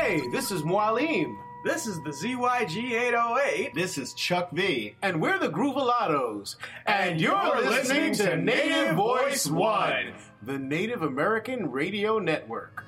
Hey, this is Mualim. This is the ZYG808. This is Chuck V. And we're the Groovalados. And you're listening to Native Voice One, the Native American Radio Network.